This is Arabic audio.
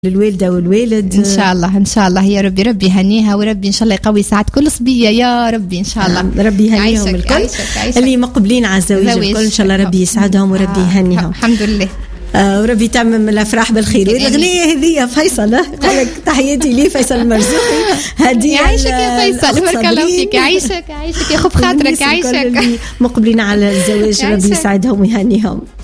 للوالدة والوالد إن شاء الله إن شاء الله يا ربي. ربي يهنيها وربي إن شاء الله يقوي ساعة كل صبية يا ربي إن شاء الله. ربي يهنيهم الكل اللي مقبلين على الزواج الكل إن شاء الله ربي يسعدهم وربي يهنيهم الحمد لله. وربي تمم الأفراح بالخير. والأغنية هذه فيصل قالك تحياتي لي فيصل المرزوقي هدية يعيشك يا فيصل بارك الله فيك. يعيشك يا خب خاطرك يعيشك مقبلين على الزواج ربي يسعدهم ويهنيهم.